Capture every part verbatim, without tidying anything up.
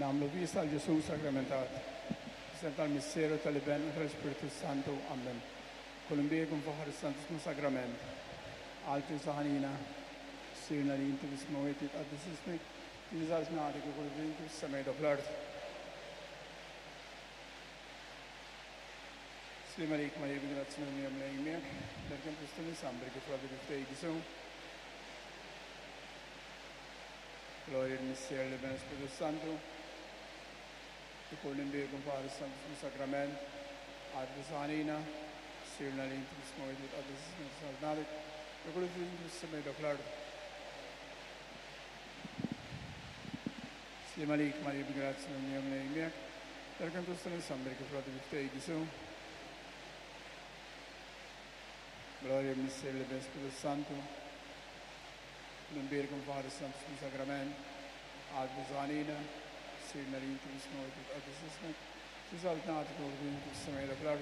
Namlu vista al Gesù sacramentat, senta al mistero tal-iben tal-Spiritu Santu, amen. Kolumbijek nfaħar is-Santismu Sagrament, għaltu saħanina, sirna li jinti bismawiet jitqaddis ismik, jinżalt naħdik u kull vinti s-samajda fl-art. Slima lik ma jirbi grazzi minni għamna jimjek, l-erkem kristuni sambri kif radi biftej disu. Gloria al Mister del Ben Spiritu Santo, e con l'invito fare il Santo Sacramento, ad Sanina, sirna l'intus moedit ad salnare, e con l'intus semedo clar. Slima lik Maria bi grazie non mi amne imiak, per canto sta nel sambri che frate biftei di su. Gloria al Mister del Ben Spiritu Santo, Nambir con fare il Santo Sacramento, ad Zanina, sirna l'intus moedit ad sismet, si saltati con l'intus semedo clar.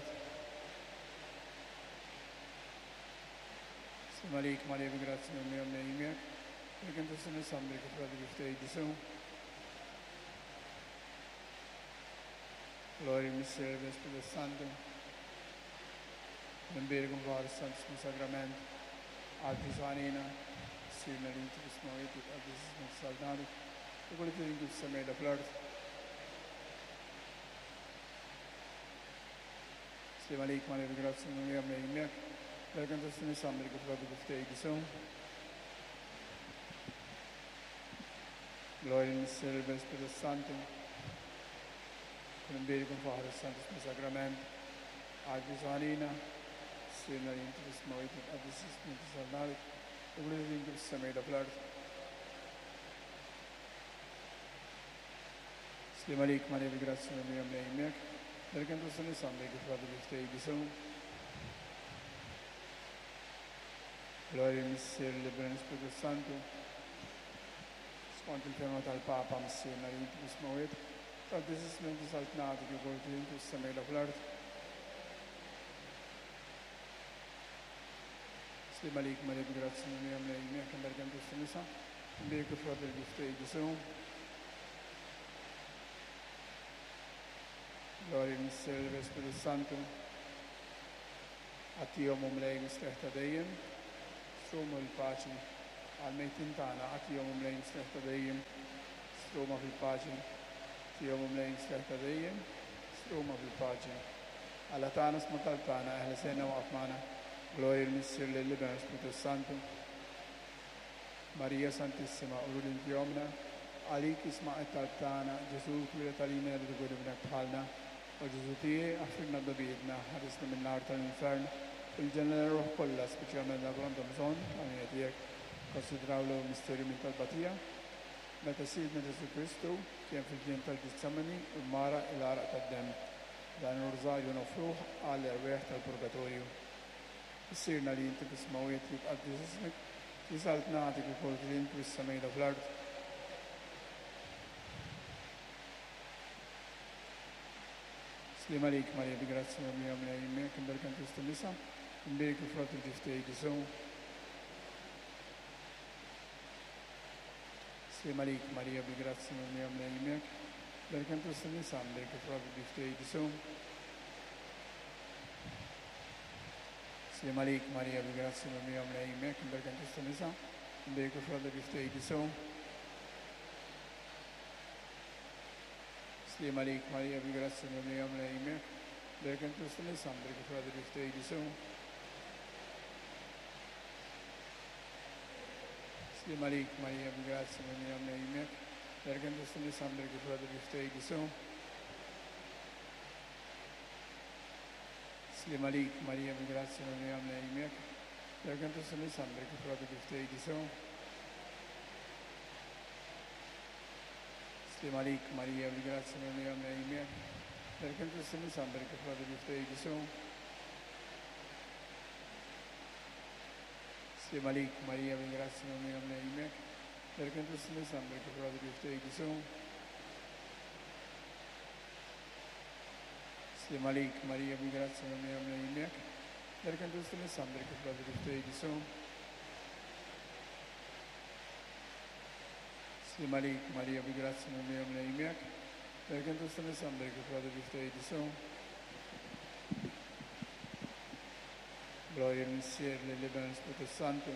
Malik, Maria, vi grazie non mi amne imiak, per canto sta nel sambri che frate biftei di su. Gloria al Mistero del Spirito Santo, Nambir con fare il Santo Sacramento, ad Zanina, sirna l'intus moedit ad sismet saltati, e con l'intus semedo clar. Malik, Maria, vi grazie non mi amne imiak, per canto sta nel sambri che frate biftei di su. Gloria al Mistero del Spirito Santo, Nambir con fare il Santo Sacramento, ad Zanina, sirna l'intus moedit ad sismet saltati, e con l'intus semedo clar. Malik, Maria, vi grazie non mi amne imiak, per canto sta nel sambri che frate biftei di su. Gloria al Mistero del Ben Spiritu Santo, skont il-tema tal-Papa missirna l'intus moedit, tal-disismenti saltnati che con l'intus semedo fl-art. Malik, Maria, vi grazie non mi amne imiak, per canto sta nel sambri che frate biftei di su. Gloria al Mistero del Spiritu Santo, għattijom umlejn isteħta dejjem, strumu l-paċi, għal-mejtin tana għattijom umlejn isteħta dejjem, struma fil-paċi, għattijom umlejn isteħta dejjem, struma fil-paċi. Għalla tana smutal tana, eħla sena waqf mana, Gloria al Mistero del Ben Spiritu Santo, Maria Santissima, urulin fjomna, għalik isma' it-tal-tana, Ġesu twila tal-ina rridu b'nek bħalna, u Ġesu tije għaffirna b'bidna, ħarisna minn nar tal-infern, il-ġenera ruħ kolla, speċjalment dak għandhom bżonn, għamina tiegħek konsidraw l misteri minn tal-batija, meta sidna Ġesu Kristu kien fil-ġien tal-Ġitsamani u mara il-għaraq tad-dem. Dan l-urzarju nofruħ għall-erweħ tal-purgatorju. Issirna li jinti bismawiet li tqaddis ismek, jisalt natik u kol li jinti bis-samejda fl-art. Malik, Maria, vi grazie non mi amne imiak, per canto sta nisa, nambir kif frate biftej di su. Malik, Maria, vi grazie non mi amne imiak, per canto sta nisa, nambir kif frate biftej di su. Malik, Maria, vi grazie non mi amne imiak, per canto sta nisa, nambir kif frate biftej di su. Malik, Maria, vi grazie non mi amne imiak, per canto sta nel sambri che frate biftej di su. Malik, Maria, vi grazie non mi amne imiak, per canto sta nel sambri che frate biftej di su. Malik, Maria, vi grazie non mi amne imiak, per canto sta nel sambri che frate biftej di su. Malik, Maria, vi grazie non mi amne imiak, per canto sta nel sambri che frate biftej di su. Malik, Maria, vi grazie non mi amne imiak, per canto sta nel sambri che frate biftej di su. Malik, Maria, vi grazie non mi amne imiak, per canto sta nel sambri che frate biftej di su. Malik, Maria, vi grazie non mi amne imiak, Perché tu stai sempre che frate di te di so. Gloria al Messie, l'Eleven Spirito Santo.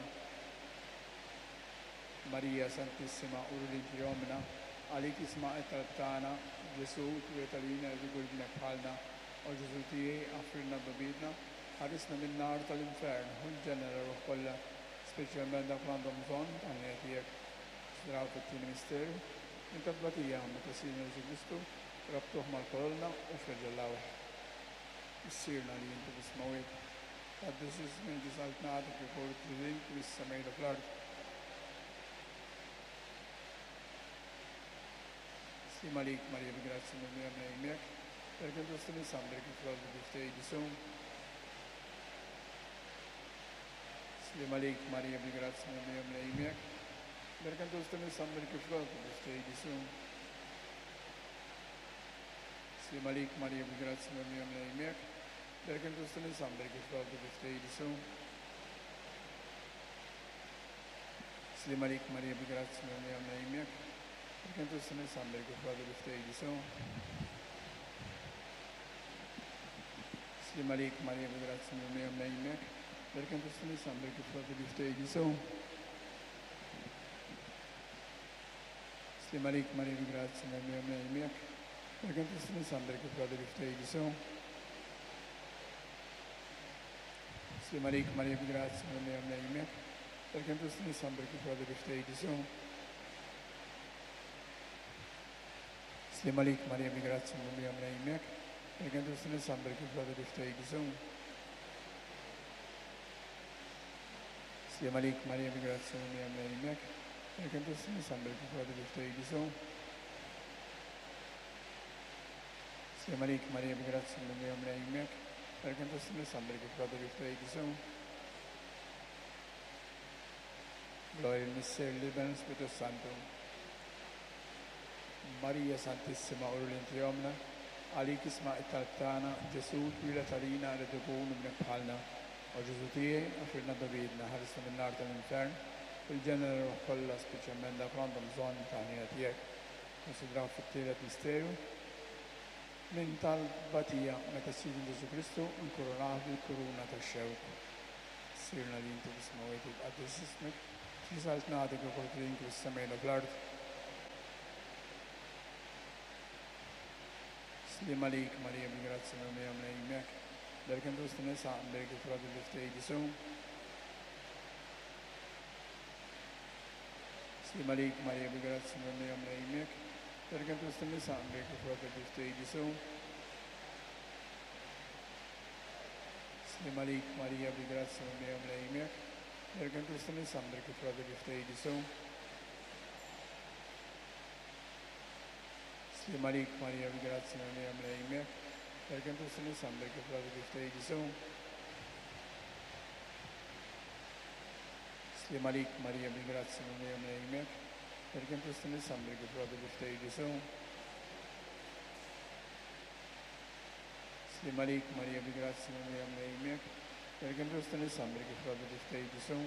Maria Santissima, Urli Giomna, Alikisma et Altana, Gesù, tu et Alina, Rigurgina Palna, o Gesù ti affirna Babidna, Harisna minnar tal-infern, hun ġenera ruħ kolla, specialment dak l-għandhom bżonn, għanni għetijek s-draw fit-tini misteru, inta b-batija għamma ta' Jesu Kristu, rabtuħ mal-kolonna u fil-ġallawa. Issirna li jintu bismawit, għaddis ismin ġizaltna għadik jikol t-ridin, kwissa mejda fl-ard. Stima lik, Marija, bi grazzi minn mija minn ejmek, perché tu stini sambri kif l-għaddu biftej disum. Stima lik, Marija, bi grazzi minn mija minn ejmek, perché tu stini sambri kif l-għaddu biftej disum. Stima lik, Marija, bi grazzi minn mija minn ejmek, perché tu stini sambri kif l-għaddu biftej disum. Stima lik, Marija, bi grazzi minn mija minn ejmek, perché tu stai sempre che fate di te di so. Slim Alik, Maria, grazie mille a me, perché tu stai sempre che fate di te di so. Slim Alik, Maria, grazie mille a me, perché tu stai sempre che fate di te di so. Slim Alik, Maria, grazie mille a me, perché tu stai sempre che fate di te di so. Slim Alik, Maria, bi grazzi minn għamna jimmek, perché tu stin sambri kif għadu biftej disum. Slim Alik, Maria, bi grazzi minn għamna jimmek, perché tu stin sambri kif għadu biftej disum. Slim Alik, Maria, bi grazzi minn għamna jimmek, perché tu stin sambri kif għadu biftej disum. Gloria al Messie, l'Eleven Spirito Santo. Maria Santissima, Urli Giomna, Alikisma et Altana, Gesù, Twila Talina, Redukun, Mnekħalna, o Gesù tijie, affirna Davidna, ħarisna minn nar tal-infern, fil-ġeneru kolla speċjalment dak għandhom bżonn ta' ħina tiegħek. Konsidraw fit-tielet misteru minn tal-batija meta s-sidin Gesù Kristu nkoronaħ bil-kuruna tax-xewk. Sirna li inti bismawet il-qaddis ismek, xisalt naħdek u kortrin kif semmejna fl-ard. Slim Alik, Maria, bi grazzi minn mija minn ejmek, perché tu stai sempre che fate di te di so. Slim Alik, Maria, bi grazzi minn mija minn ejmek, perché tu stai sempre che fate di te di so. Slim Alik, Maria, bi grazzi minn mija minn ejmek, perché tu stai sempre che fate di te di so. Slim Alik, Maria, bi grazzi minn mija minn ejmek, perché tu stai sempre che fate di te di so. Slim Alik, Maria, bi grazzi minn mija minn ejmek, perché tu stai sempre che fate di te di so. Slim Alik, Maria, bi grazzi minn mija minn ejmek, perché tu stai sempre che fate di te di so.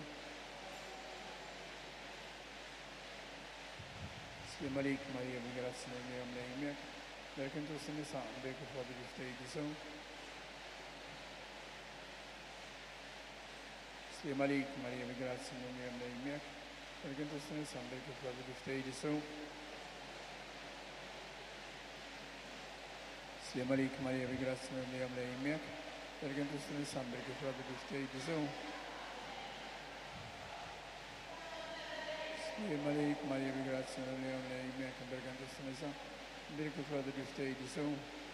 Slim Alik, Maria, bi grazzi minn mija minn ejmek, perché tu stai sempre che fate di te di so. Slim Alik, Maria, bi grazzi minn mija minn ejmek, perché tu stai sempre che fate di te di so. Slim Alik, Maria, bi grazzi minn mija minn ejmek, perché tu stai sempre che fate di te di so. Slim Alik, Maria, bi grazzi minn mija minn ejmek, perché tu stai sempre che fate di te di so.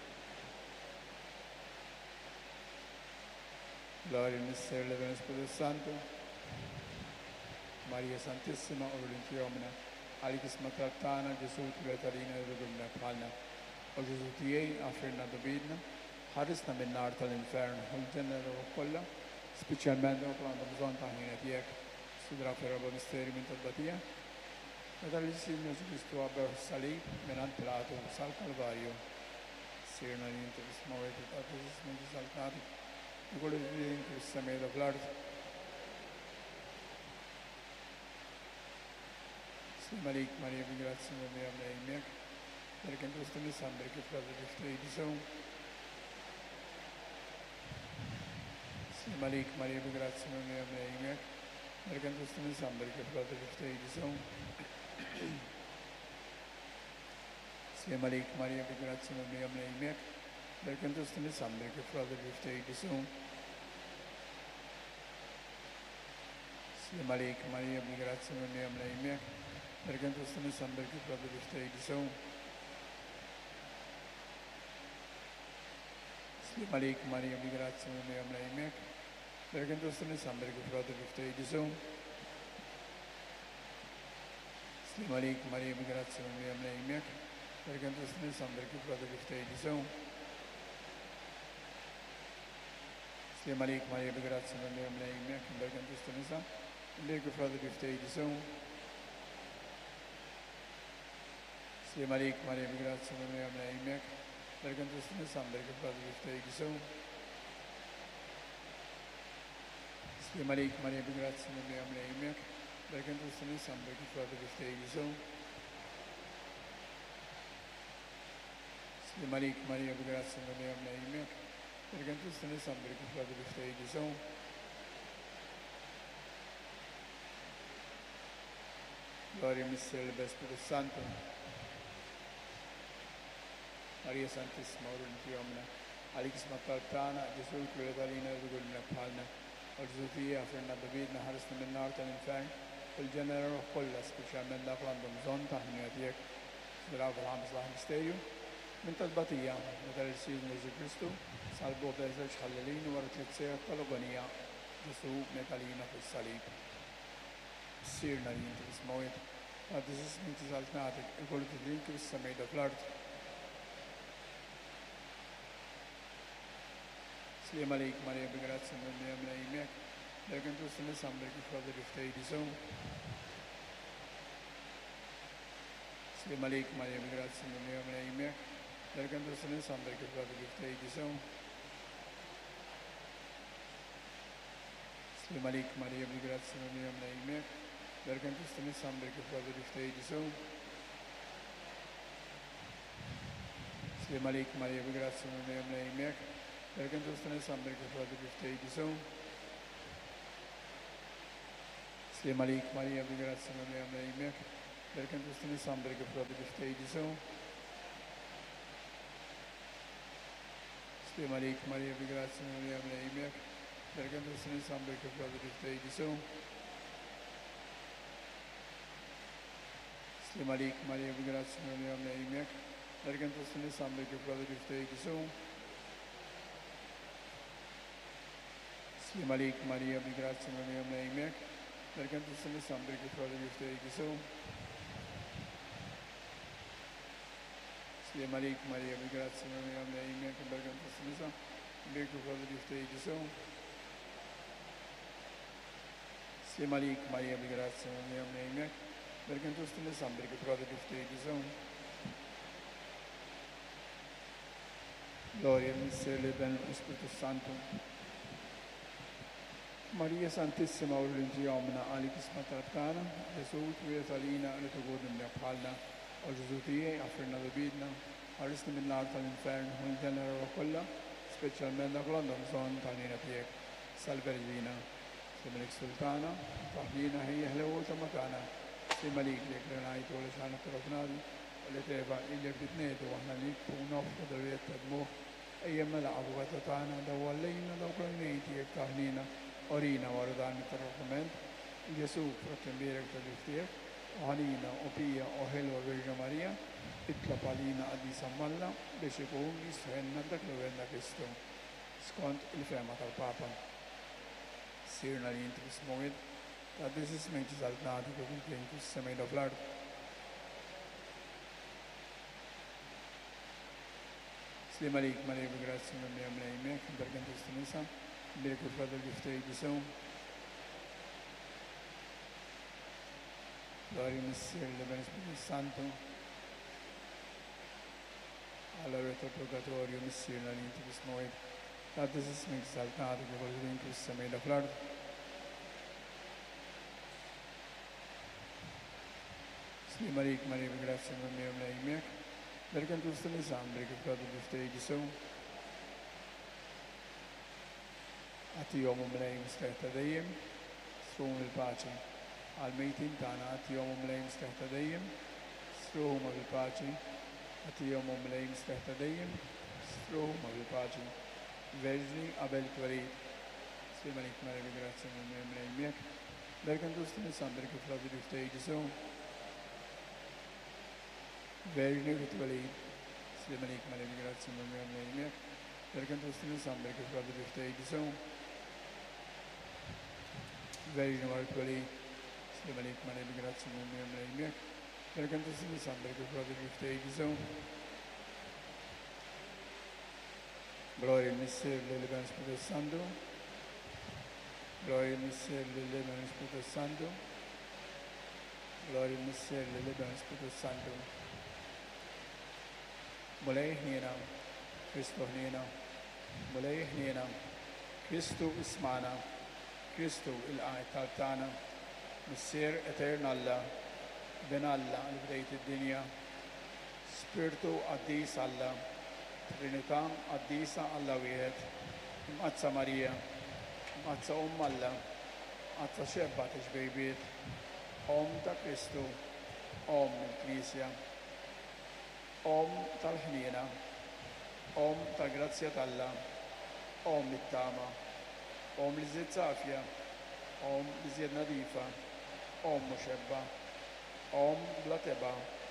Gloria al Messie, l'Eleven Spirito Santo. Maria Santissima, Urli Giomna, Alikisma et Altana, Gesù, Twila Talina, Redukun, Mnekħalna, o Gesù tijie, affirna Davidna, ħarisna minn nar tal-infern, u l-ġeneru kolla, speċjalment dak li għandhom bżonn ta' ħina tiegħek. Sidra fir-raba misteri minn tal-batija. Meta l-Ġisir Gesù Kristu għabbew s-salib minn Pilatu sal-Kalvarju. Sirna li inti bismawet il-qaddis minn ġisaltnati, u kollu ġdin kif semmejda fl-ard. Slim Alik, Maria, bi grazzi minn mija minn ejmek, perché tu stai sempre che proprio che stai di so. Sì, Malik, Maria, grazie non mi avrei, perché tu stai sempre che proprio che stai di so. Sì, Malik, Maria, grazie non mi avrei, perché tu stai sempre che proprio che stai di so. Sì, Malik, Maria, grazie non mi avrei, perché tu stai sempre che proprio che stai di so. Sì, Malik, Maria, grazie non mi avrei, perché tu stai sempre che proprio che stai di so. Sì, Malik, Maria, grazie non mi avrei, perché tu stai sempre che proprio che stai di so. Sì, Malik, Maria, grazie non mi avrei, perché tu stai sempre che proprio che stai di so. Sì, Malik, Maria, grazie non mi avrei, perché tu stai sempre che proprio che stai di so. Sì, Malik, Maria, grazie non mi avrei, perché tu stai sempre che proprio che stai di so. Sì, Malik, Maria, grazie non mi avrei, perché tu stai sempre che proprio che stai di so. Gloria al Mistero del Spirito Santo. Maria Santissima, ora in Fiomna, Alix Mataltana, Gesù, Creatalina, Rugulina Palna, Orzufia, Fernando Vidna, Harrison من نار تنفعل والجنرال كلها specialmente da quando مزونتا هنياتيك سلاف العام صلاح مستيو من تلبطية مثل السيد نجي كريستو صلبو بيزج خلالين ورثلت سير طلبانية جسو ميتالينا في الصليب سيرنا لين تسمويت هذا اسم تزالتناتك يقول تدرين كريس سميد الأرض Sì, Malik, Maria, grazie non mi avrei, perché tu stai sempre che proprio che stai di so. Sì, Malik, Maria, grazie non mi avrei, perché tu stai sempre che proprio che stai di so. Sì, Malik, Maria, grazie non mi avrei, perché tu stai sempre che proprio che stai di so. Sì, Malik, Maria, grazie non mi avrei, perché tu stai sempre che proprio che stai di so. Sì, Malik, Maria, grazie non mi avrei, perché tu stai sempre che proprio che stai di so. Sì, Malik, Maria, grazie non mi avrei, perché tu stai sempre che proprio che stai di so. Sì, Malik, Maria, grazie non mi avrei, perché tu stai sempre che proprio che stai di so. Sì, Malik, Maria, grazie non mi avrei, perché tu stai sempre che proprio che stai di so. Sì, Malik, Maria, grazie non mi avrei, perché tu stai sempre che proprio che stai di so. Sì, Malik, Maria, grazie non mi avrei, perché tu stai sempre che proprio che stai di so. Gloria al Mistero del Spirito Santo. Maria Santissima, ora in Fiomna, Alix Mataltana, Gesù, Creatalina, Retogudem Palna, o Gesù Tie, a Fernando Vidna, Arista من نار الانفern, un genere quella, specialmente a London, zon Tanina Tiek, Salve Divina, Simelik Sultana, Tahlina, هي هلوة مكانا، Simalik, Lekranait, ولا شانة ربنادي، ولا تيبا إلا بتنيتو وإحنا ليك ونوف ودوية تدموه، أيام ملعب وتتانا دولينا لو كرنيتي تهنينا أرينا وردان الترحمن يسوع فتنبيرك تلفتير وهنينا أبيا أهل وبرجة ماريا اطلب علينا أدي سمالنا بشكون يسهلنا دكلونا كستو سكونت الفهمة البابا سيرنا لينترس مويد that this is meant to not to go into semain of blood. Slimalik, Maria, grazie non mi avrei, perché tu stai dire che fratello che stai di so. Gloria al Mistero del Spirito Santo. Allora il purgatorio, Mistero all'interno di noi. That this is meant to not to go into semain of blood. Slimalik, Maria, grazie non mi avrei, Berkan tustu nisam, berkan fradu diftej Ġesu. Għatijom u mlejn stajta dejjem, srum il-paċi. Għal-mejtin tana għatijom u mlejn stajta dejjem, srum il-paċi. Għatijom u mlejn stajta dejjem, srum il-paċi. Verġni qabel twelid. Slim għalik Marja bi grazzi minn mlejn miek. Berkan tustu nisam, berkan fradu diftej Ġesu. Verġni bi twelid. Slim għalik Marja bi grazzi minn mlejn miek. Berkan tustu nisam, berkan fradu diftej Ġesu. Verġni mar twelid. Slim għalik Marja bi grazzi minn mlejn miek. Berkan tustu nisam, berkan fradu diftej Ġesu. Gloria al Mister dell'Evangelio Spirito Santo. Gloria al Mister dell'Evangelio Spirito Santo. Gloria al Mister dell'Evangelio Spirito Santo. Mulej ħniena, Kristu ħniena. Mulej ħniena, Kristu ismana. Kristu il-qajt tal-tana. Missier etern Alla. Ben Alla li bdejt id-dinja. Spiritu qaddis Alla. Trinità qaddisa Alla wieħed. Imqazza Marija. Imqazza Umm Alla. Imqazza xebba t-ġbejbiet. Om ta' Kristu. Om il-Knisja. Om tal-ħniena. Om tal-grazzja tal-Alla. Om it-tama. Om li żied safja. Om li żied nadifa. Om muxebba. Om bla teba.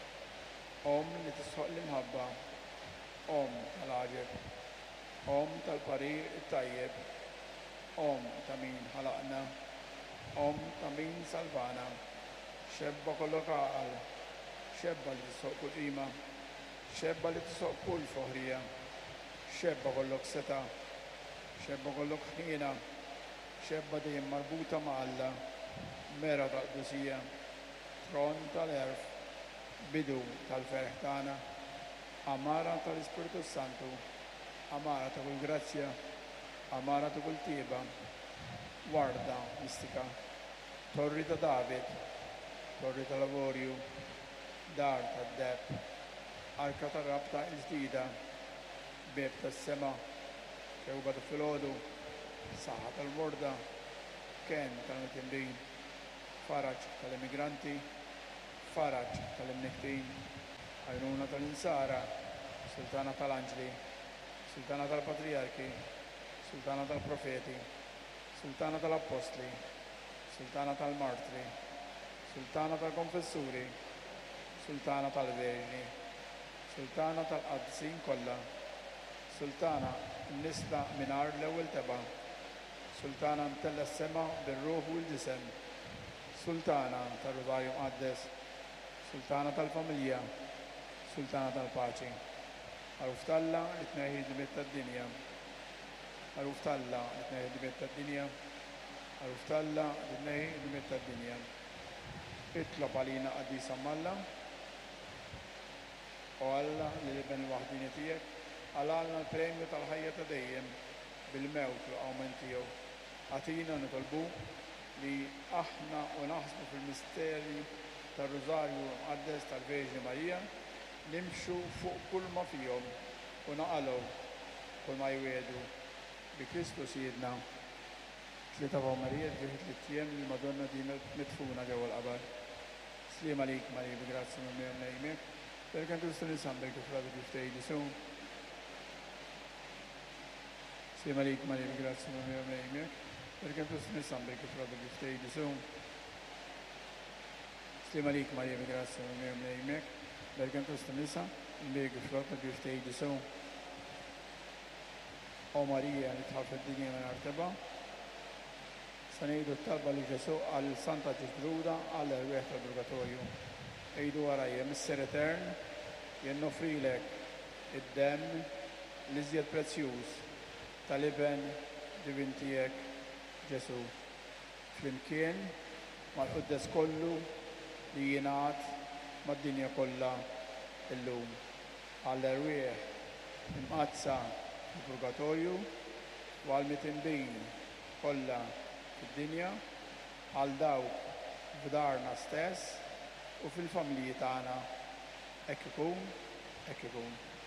Om li tisħoq l-imħabba. Om tal-ħaġeb. Om tal-parir it-tajjeb. Om ta' min ħalaqna. Om ta' min salvana. Xebba kollok għaqal. Xebba li tisħoq kull qima. Xebba li tisħoq kull foħrija. Xebba kollok seta. Xebba kollok ħniena. Xebba dejjem marbuta ma' Alla. Mera ta' qdusija. Tron tal-erf. Bidu tal-ferħ tagħna. Amara tal-Ispiritu Santu. Amara ta' kull grazzja. Amara ta' kull tieba. Warda mistika. Torri ta' David. Torri ta' lavorju. Dar ta' deb. Arka ta' rabta il-ġdida. Beb ta' sema. Kewba ta' filodu. Saħħa tal-morda. Ken tal-mitimrin. Faraġ tal-immigranti. Faraġ tal-imniktin. Għajnuna tal-insara. Sultana tal-anġli. Sultana tal-patriarki. Sultana tal-profeti. Sultana tal-apostli. Sultana tal-martri. Sultana tal-konfessuri. Sultana tal-verġni. Sultana tal-qadsin kollha. Sultana n-nisla minar l-ewwel teba'. Sultana ntella s-sema bir-ruħ u l-ġisem. Sultana tal-Rodarju Mqaddes. Sultana tal-familja. Sultana tal-paċi. Għaruf talla li tneħi d-dimiet tad-dinja. Għaruf talla li tneħi d-dimiet tad-dinja. Għaruf talla li tneħi d-dimiet tad-dinja. Itlob għalina qaddisa Alla. U Alla li liben waħdini tiegħek. Għalalna l-premju tal-ħajja ta' dejjem bil-mewt u l-qawmen tiegħu. Għatina nitolbu li aħna u naħsbu fil-misteri tar-Rożarju Mqaddes tal-Verġni Marija nimxu fuq kull ma fihom u naqalgħu kull ma jwedu bi Kristu Siedna. Tlieta ta' Marija ġieħed li tiem li Madonna din mitfuna ġewwa l-qabar. Sliem għalik Marija bi grazzi minn mejn nejmek. Berkan tustu nisambek kif radu diftej Ġesu. Sliem għalik Marija bi grazzi minn mejn nejmek. Berkan tustu nisambek kif radu diftej Ġesu. Sliem għalik Marija bi grazzi minn mejn nejmek. Berkan tustu nisa, mbeg kif radu diftej Ġesu. O Marija li tħaff id-dinja minn arteba. Sanejdu t-talba li Ġesu għal Santa Ġisdruda għal erweħ ta' Purgatorju. Ejdu għarajja, Misser Etern, jennofrilek id-dem li żjed prezzjuż tal-iben ġibin tiegħek Ġesu. Flimkien mal-quddes kollu li jingħad mad-dinja kollha illum. Għal erwieħ imqazza fil-Purgatorju u għal mitinbin kollha fid-dinja għal dawk f'darna stess u fil-familji tagħna hekk ikun Ecce con